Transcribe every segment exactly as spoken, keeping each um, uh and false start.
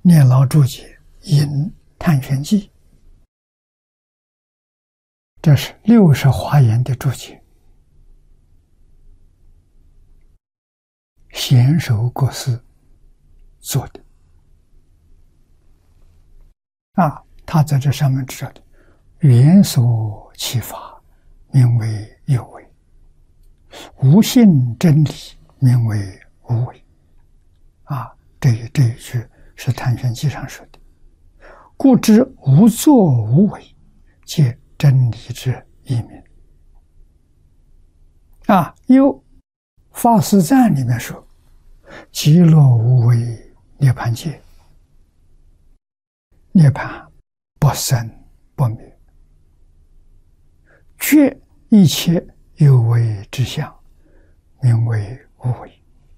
念老注解引《探玄记》，这是六十华严的注解，贤首国师做的。啊，他在这上面知道的，缘所启发，名为有为；无性真理，名为无为。啊，这一这一句是《探玄记》上说的。故知无作无为，皆真理之一名。啊，有法师赞里面说：“极乐无为涅槃界，涅槃不生不灭，觉一切有为之相，名为无为。”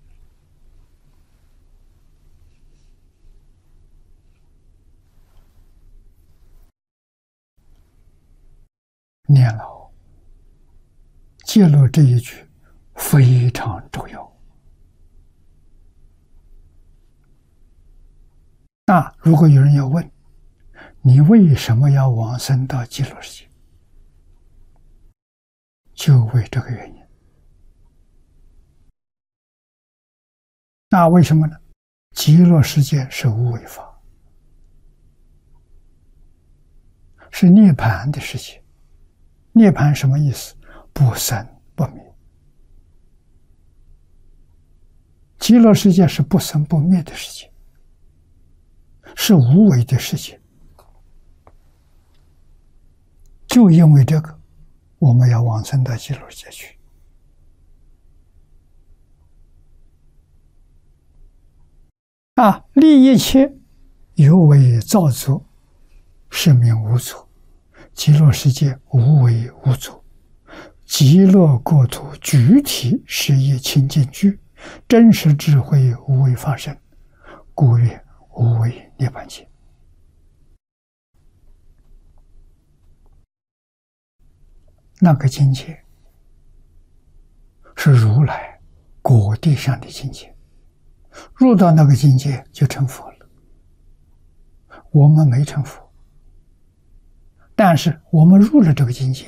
念老揭露这一句非常重要。那如果有人要问，你为什么要往生到极乐世界？就为这个原因。那为什么呢？极乐世界是无为法，是涅槃的世界。涅槃什么意思？不生不灭。极乐世界是不生不灭的世界，是无为的世界。就因为这个，我们要往生到极乐世界去。啊，立一切有为造作，是名无作。极乐世界无为无作，极乐国土具体是一清净居，真实智慧无为发生，故曰无为涅槃界。那个境界是如来果地上的境界，入到那个境界就成佛了。我们没成佛，但是我们入了这个境界，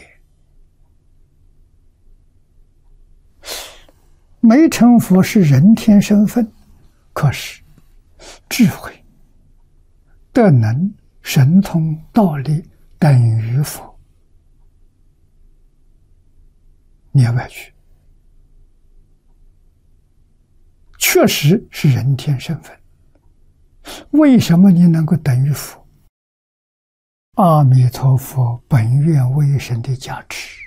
没成佛是人天身份，可是智慧、德能、神通、道力等于佛。你要不要去？确实是人天身份。为什么你能够等于佛？阿弥陀佛本愿威神的加持，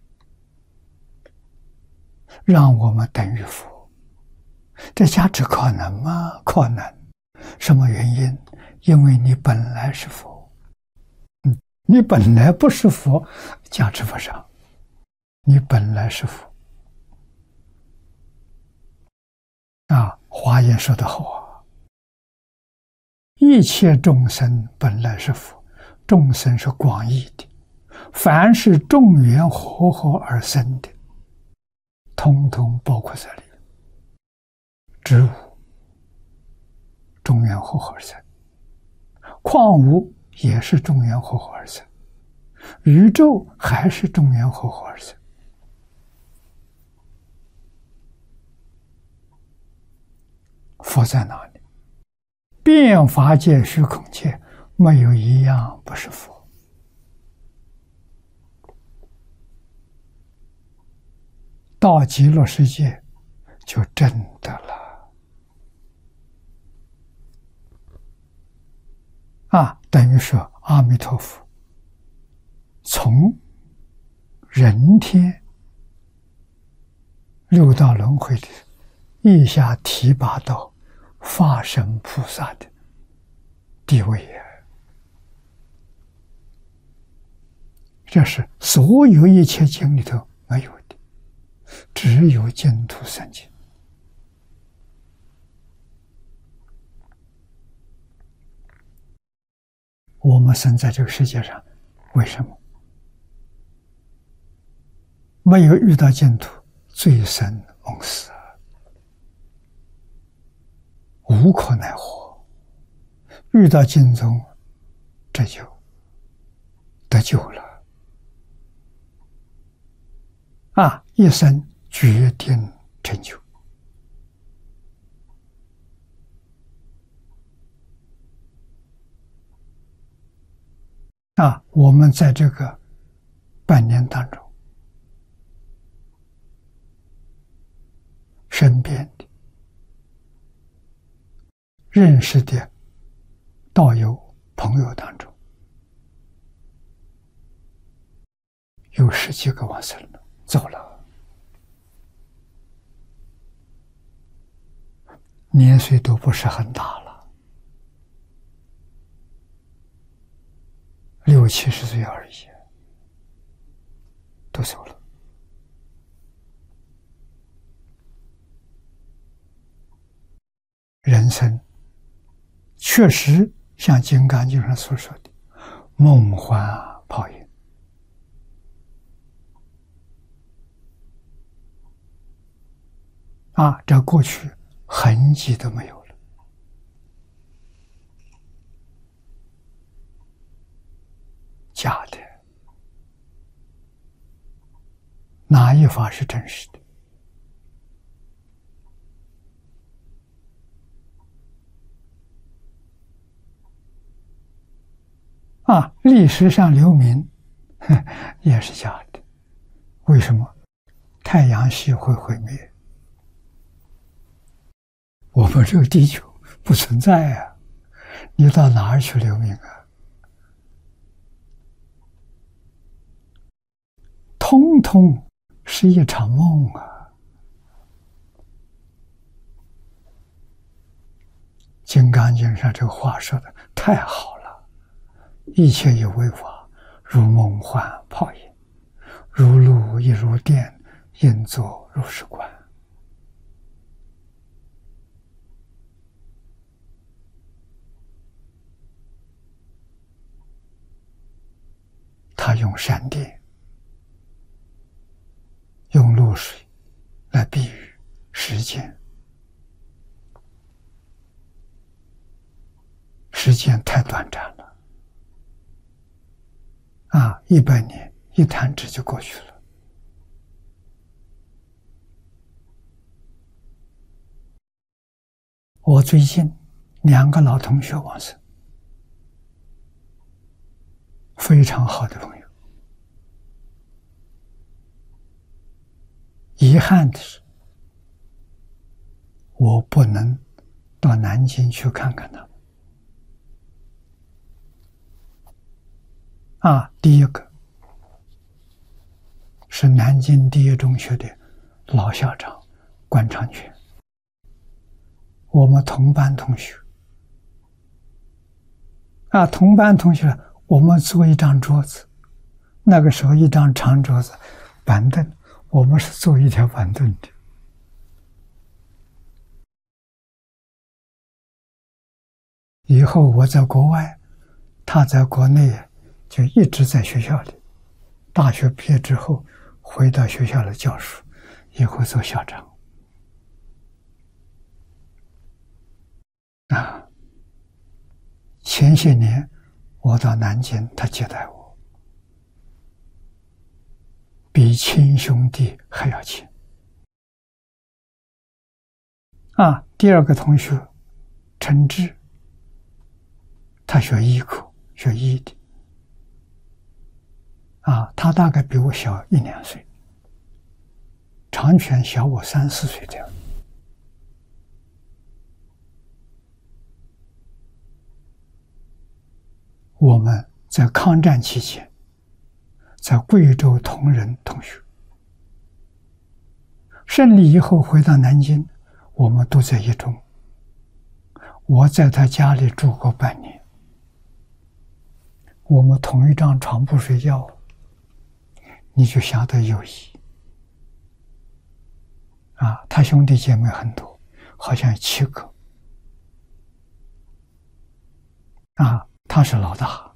让我们等于佛。这加持可能吗？可能。什么原因？因为你本来是佛。嗯，你本来不是佛，加持不上。你本来是佛。啊，华严说得好啊，一切众生本来是佛。众生是广义的，凡是众缘和合而生的，通通包括在里。植物众缘和合而生，矿物也是众缘和合而生，宇宙还是众缘和合而生。佛在哪里？遍法界虚空界，没有一样不是佛。到极乐世界就真的了。啊，等于说阿弥陀佛从人天六道轮回里一下提拔到法身菩萨的地位也。这是所有一切经里头没有的，只有净土三经。我们生在这个世界上，为什么没有遇到净土？罪生枉死，无可奈何。 遇到经宗，这就得救了啊！一生决定成就啊！我们在这个半年当中，身边的认识的道友朋友当中，有十几个往生了，走了，年岁都不是很大了，六七十岁而已，都走了。人生确实像《金刚经》上所说的梦幻泡影啊，这过去痕迹都没有了假的，哪一法是真实的？啊，历史上留名也是假的。为什么？太阳系会毁灭，我们这个地球不存在啊！你到哪儿去留名啊？通通是一场梦啊！《金刚经》上这个话说的太好了，一切有为法，如梦幻泡影，如露亦如电，应作如是观。他用闪电，用露水来比喻时间，时间太短暂了啊！一百年一弹指就过去了。我最近两个老同学往生，非常好的朋友。遗憾的是，我不能到南京去看看他们。啊，第一个是南京第一中学的老校长关长全，我们同班同学。啊，同班同学，我们坐一张桌子，那个时候一张长桌子，板凳，我们是坐一条板凳的。以后我在国外，他在国内，就一直在学校里。大学毕业之后，回到学校里教书，以后做校长。啊，前些年我到南京，他接待我，比亲兄弟还要亲。啊，第二个同学陈志，他学医科，学医的。啊，他大概比我小一两岁，长全小我三四岁这样。我们在抗战期间，在贵州同仁同学，胜利以后回到南京，我们都在一中。我在他家里住过半年，我们同一张床铺睡觉，你就晓得友谊啊。他兄弟姐妹很多，好像有七个啊。他是老大，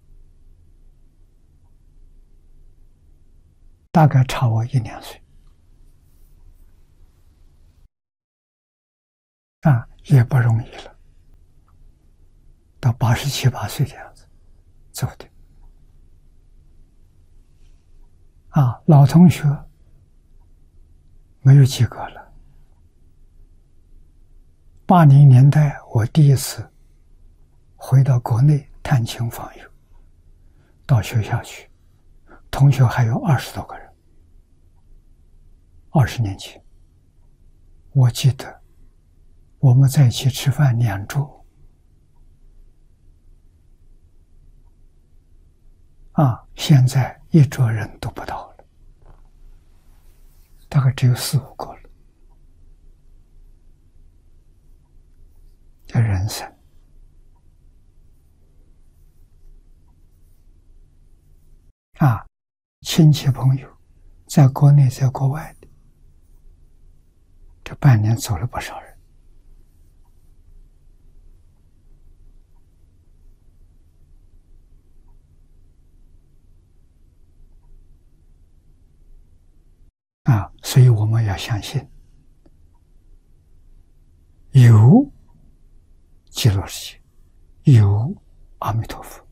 大概差我一两岁啊，也不容易了到八十七八岁的样子走的。啊，老同学没有几个了。八零年代我第一次回到国内探亲访友，到学校去，同学还有二十多个人。二十年前，我记得我们在一起吃饭两桌，啊，现在一桌人都不到了，大概只有四五个了。这人生啊，亲戚朋友在国内在国外的，这半年走了不少人。啊，所以我们要相信有极乐世界，有阿弥陀佛。